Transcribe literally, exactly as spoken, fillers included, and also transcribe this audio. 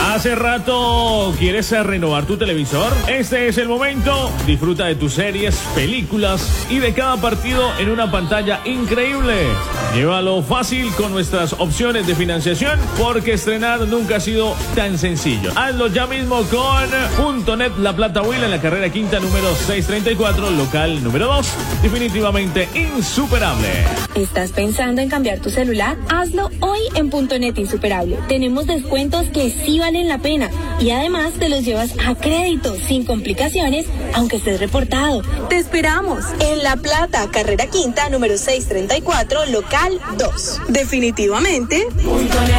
¿Hace rato quieres renovar tu televisor? Este es el momento. Disfruta de tus series, películas y de cada partido en una pantalla increíble. Llévalo fácil con nuestras opciones de financiación, porque estrenar nunca ha sido tan sencillo. Hazlo ya mismo con Punto Net La Plata Huila en la carrera quinta número seiscientos treinta y cuatro, local número dos. Definitivamente insuperable. ¿Estás pensando en cambiar tu celular? Hazlo hoy en Punto Net Insuperable. Tenemos descuentos que sí valen la pena y además te los llevas a crédito sin complicaciones, aunque estés reportado. Te esperamos en La Plata, carrera quinta número seiscientos treinta y cuatro, local dos. Definitivamente Punto Net.